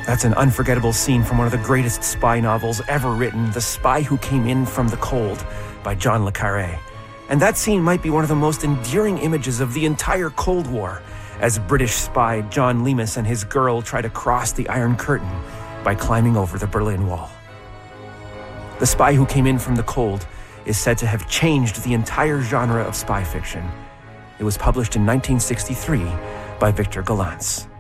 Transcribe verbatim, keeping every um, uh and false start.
That's an unforgettable scene from one of the greatest spy novels ever written, The Spy Who Came In From the Cold by John le Carré. And that scene might be one of the most endearing images of the entire Cold War, as British spy John Leamas and his girl try to cross the Iron Curtain by climbing over the Berlin Wall. The Spy Who Came In From the Cold is said to have changed the entire genre of spy fiction. It was published in nineteen sixty-three by Victor Gollancz.